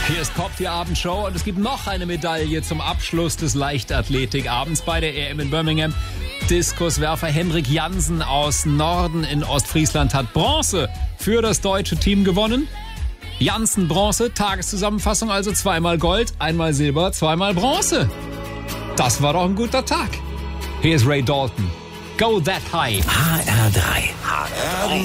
Hier ist Pop, die Abendshow, und es gibt noch eine Medaille zum Abschluss des Leichtathletikabends bei der EM in Birmingham. Diskuswerfer Henrik Jansen aus Norden in Ostfriesland hat Bronze für das deutsche Team gewonnen. Jansen Bronze, Tageszusammenfassung also: zweimal Gold, einmal Silber, zweimal Bronze. Das war doch ein guter Tag. Hier ist Ray Dalton. Go That High. HR3.